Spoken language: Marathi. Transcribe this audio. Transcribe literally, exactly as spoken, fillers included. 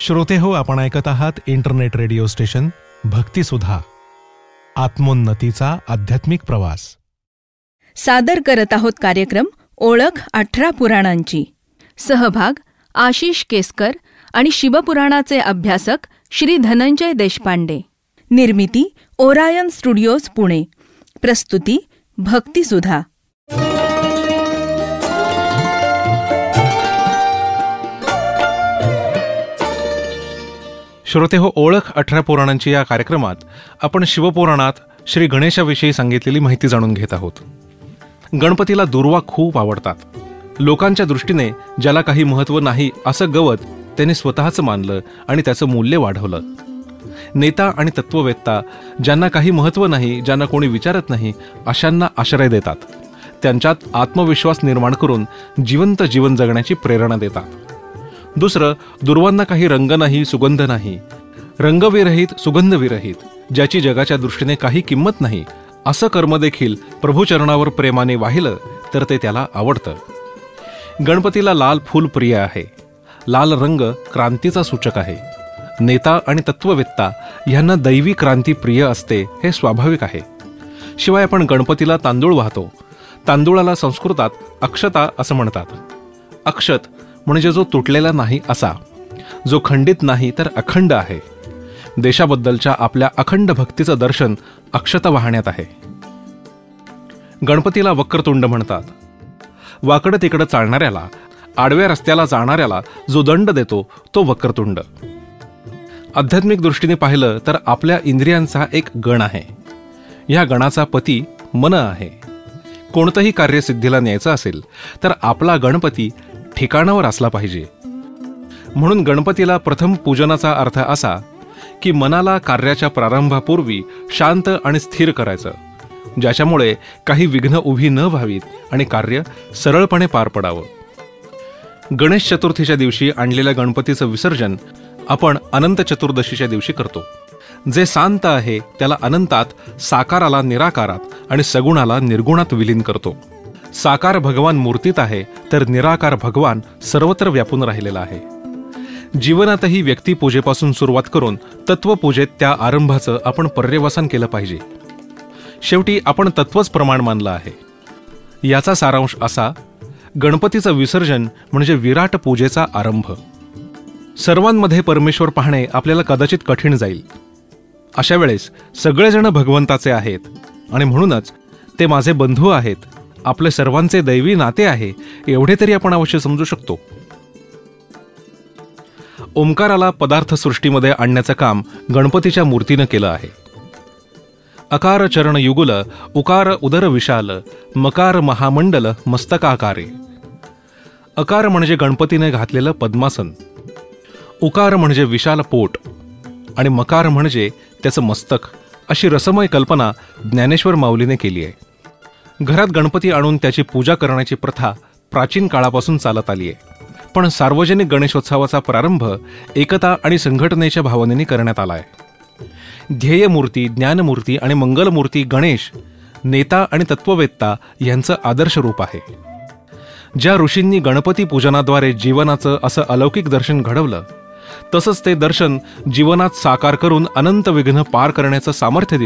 श्रोते हो, आपण ऐकत आहात इंटरनेट रेडिओ स्टेशन भक्तिसुधा, आत्मोन्नतीचा आध्यात्मिक प्रवास. सादर करत आहोत कार्यक्रम ओळख अठरा पुराणांची. सहभाग आशिष केसकर आणि शिवपुराणाचे अभ्यासक श्री धनंजय देशपांडे. निर्मिती ओरायन स्टुडिओज पुणे. प्रस्तुती भक्तिसुधा. श्रोते हो, ओळख अठरा पुराणांची या कार्यक्रमात आपण शिवपुराणात श्री गणेशाविषयी सांगितलेली माहिती जाणून घेत आहोत. गणपतीला दुर्वा खूप आवडतात. लोकांच्या दृष्टीने ज्याला काही महत्त्व नाही असं गवत त्याने स्वतःच मानलं आणि त्याचं मूल्य वाढवलं. नेता आणि तत्ववेत्ता ज्यांना काही महत्त्व नाही, ज्यांना कोणी विचारत नाही, अशांना आश्रय देतात. त्यांच्यात आत्मविश्वास निर्माण करून जिवंत जीवन जगण्याची प्रेरणा देतात. दुसरं, दुर्वांना काही रंग नाही, सुगंध नाही. रंगविरहित, सुगंधविरहित, ज्याची जगाच्या दृष्टीने काही किंमत नाही, असं कर्म देखील प्रभूचरणावर प्रेमाने वाहिलं तर ते त्याला आवडतं. गणपतीला लाल फूल प्रिय आहे. लाल रंग क्रांतीचा सूचक आहे. नेता आणि तत्ववेत्ता यांना दैवी क्रांती प्रिय असते, हे स्वाभाविक आहे. शिवाय आपण गणपतीला तांदूळ वाहतो. तांदूळाला संस्कृतात अक्षता असं म्हणतात. अक्षत म्हणजे जो तुटलेला नाही असा, जो खंडित नाही तर अखंड आहे. देशाबद्दलच्या आपल्या अखंड भक्तीचं दर्शन अक्षता वाहण्यात आहे. गणपतीला वक्रतुंड म्हणतात. वाकडं तिकडं चालणाऱ्याला, आडव्या रस्त्याला जाणाऱ्याला जो दंड देतो तो वक्रतुंड. आध्यात्मिक दृष्टीने पाहिलं तर आपल्या इंद्रियांचा एक गण आहे. या गणाचा पती मन आहे. कोणतंही कार्य सिद्धीला न्यायचं असेल तर आपला गणपती ठिकाणावर असला पाहिजे. म्हणून गणपतीला प्रथम पूजनाचा अर्थ असा की मनाला कार्याच्या प्रारंभापूर्वी शांत आणि स्थिर करायचं, ज्याच्यामुळे काही विघ्न उभी न व्हावीत आणि कार्य सरळपणे पार पडावं. गणेश चतुर्थीच्या दिवशी आणलेल्या गणपतीचं विसर्जन आपण अनंत चतुर्दशीच्या दिवशी करतो. जे शांत आहे त्याला अनंतात, साकाराला निराकारात आणि सगुणाला निर्गुणात विलीन करतो. साकार भगवान मूर्तीत आहे तर निराकार भगवान सर्वत्र व्यापून राहिलेला आहे. जीवनातही व्यक्तिपूजेपासून सुरुवात करून तत्वपूजेत त्या आरंभाचं आपण पर्यवसान केलं पाहिजे. शेवटी आपण तत्वच प्रमाण मानलं आहे. याचा सारांश असा, गणपतीचं विसर्जन म्हणजे विराट पूजेचा आरंभ. सर्वांमध्ये परमेश्वर पाहणे आपल्याला कदाचित कठीण जाईल. अशा वेळेस सगळेजण भगवंताचे आहेत आणि म्हणूनच ते माझे बंधू आहेत, आपले सर्वांचे दैवी नाते आहे, एवढे तरी आपण अवश्य समजू शकतो. ओंकाराला पदार्थ सृष्टीमध्ये आणण्याचं काम गणपतीच्या मूर्तीनं केलं आहे. अकार चरण युगुल, उकार उदर विशाल, मकार महामंडल मस्तकाकारे. अकार म्हणजे गणपतीने घातलेलं पद्मासन, उकार म्हणजे विशाल पोट आणि मकार म्हणजे त्याचं मस्तक, अशी रसमय कल्पना ज्ञानेश्वर माऊलीने केली आहे. घरात गणपती आणून त्याची पूजा करण्याची प्रथा प्राचीन काळापासून चालत आली आहे. पण सार्वजनिक गणेशोत्सवाचा प्रारंभ एकता आणि संघटनेच्या भावनेने करण्यात आला आहे. ध्येयमूर्ती, ज्ञानमूर्ती आणि मंगलमूर्ती गणेश नेता आणि तत्ववेत्ता यांचं आदर्श रूप आहे. ज्या ऋषींनी गणपती पूजनाद्वारे जीवनाचं असं अलौकिक दर्शन घडवलं, तसंच ते दर्शन जीवनात साकार करून अनंत विघ्न पार करण्याचं सामर्थ्य दिलं.